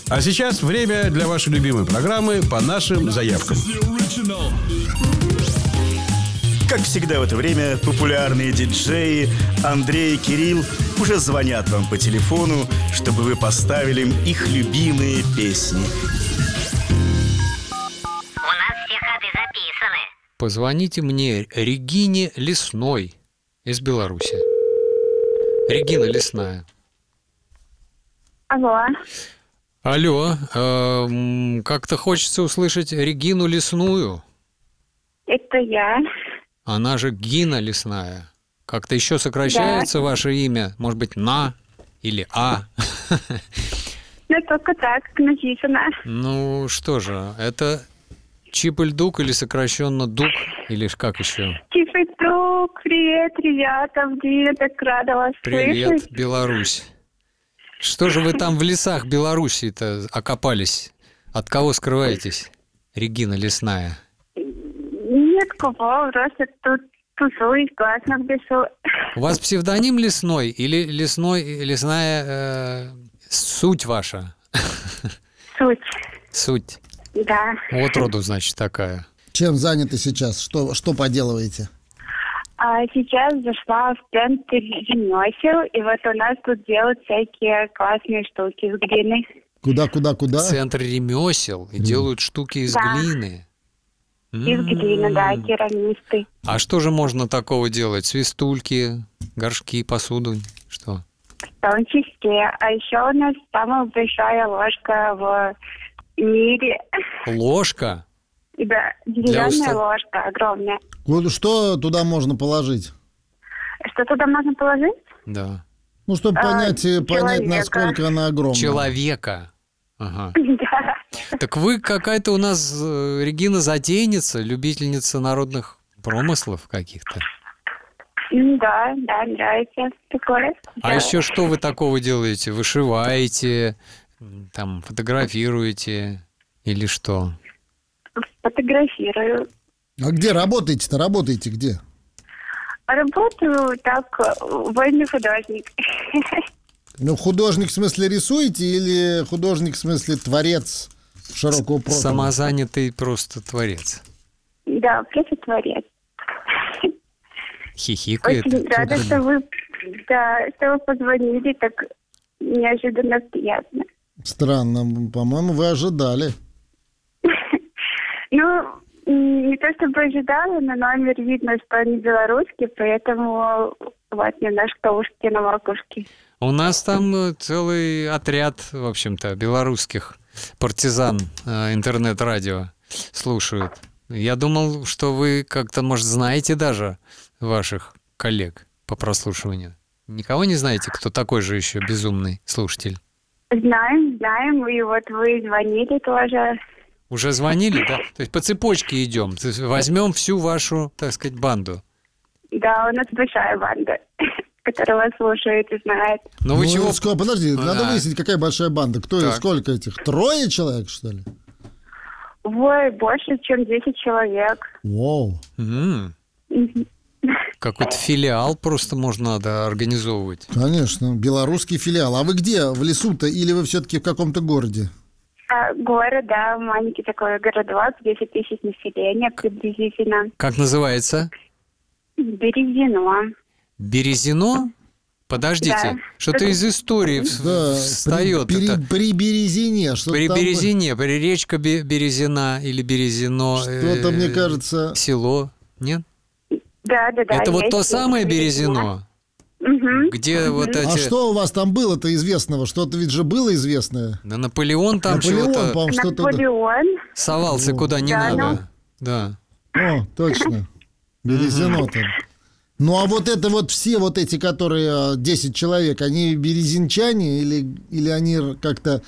А сейчас время для вашей любимой программы «По нашим заявкам». Как всегда в это время популярные диджеи Андрей и Кирилл уже звонят вам по телефону, чтобы вы поставили им их любимые песни. У нас все ходы записаны. Позвоните мне Регине Лесной из Беларуси. Регина Лесная. Алло. Алло, как-то хочется услышать Регину Лесную. Это я. Она же Гина Лесная. Как-то еще сокращается ваше имя? Может быть, На или А? Ну, только так написано. Ну, что же, это Чип-Иль-Дук или сокращенно Дук? Или как еще? Чип-Иль-Дук, привет, ребята, так рада вас Привет, слышать. Беларусь. Что же вы там в лесах Белоруссии-то окопались? От кого скрываетесь, Регина Лесная? Нет, кого, просто тут тусуюсь, классно в лесу. У вас псевдоним Лесной или лесная суть ваша? Суть, Суть. да. Отроду, значит, такая. Чем заняты сейчас? Что поделываете? А сейчас зашла в центр ремесел, и вот у нас тут делают всякие классные штуки с глины. Куда? Центр ремесел и делают штуки из Да. глины. Из глины, да, керамисты. А что же можно такого делать? Свистульки, горшки, посуду? Что? В том числе. А еще у нас самая большая ложка в мире. Ложка? Да, деревянная уста- ложка огромная. Что туда можно положить? Что туда можно положить? Да. Ну, чтобы понять, человека. насколько она огромна. Человека. Ага. Да. Так вы какая-то у нас, Регина, затейница, любительница народных промыслов каких-то. Да, нравится такое. А Да. еще что вы такого делаете? Вышиваете, там, фотографируете или что? Фотографирую. А где работаете-то? Работаете где? Работаю так, вольный художник. Ну, художник в смысле рисуете или художник в смысле творец широкого профиля? Самозанятый просто творец. Да, просто творец. Хихикает. Очень рада, что вы позвонили, так неожиданно приятно. Странно. По-моему, вы ожидали. Ну, не то чтобы ожидала, но номер видно, что не белорусский, поэтому вот немножко ушки на макушке. У нас там целый отряд, в общем-то, белорусских партизан интернет-радио слушают. Я думал, что вы как-то, может, знаете даже ваших коллег по прослушиванию. Никого не знаете, кто такой же еще безумный слушатель? Знаем, и вот вы звонили тоже. Уже звонили, да? То есть по цепочке идем. То есть возьмем всю вашу, так сказать, банду. Да, у нас большая банда, которая вас слушает и знает. Ну вы чего? Подожди, надо Да. выяснить, какая большая банда. Так. Сколько этих? 3 человек, что ли? Ой, больше, чем 10 человек. Вау. Какой-то филиал просто можно надо организовывать. Конечно, белорусский филиал. А вы где? В лесу-то или вы все-таки в каком-то городе? Город, да, маленький такой городок, 10 тысяч населения приблизительно. Как называется? Березино. Березино? Подождите, Да. что-то из истории встает. При Березине. Что При там Березине, при речка Березина или Березино. Что-то, мне кажется... Село, нет? Да. Это вот то есть самое Березино, Мгм. где вот эти... А что у вас там было-то известного? Что-то ведь же было известное. Да Наполеон там Наполеон, чего-то по-моему, что-то... Наполеон. совался куда не Да, надо. Да. О, точно. Березино там. Ну, а вот это вот все вот эти, которые 10 человек, они березинчане или они как-то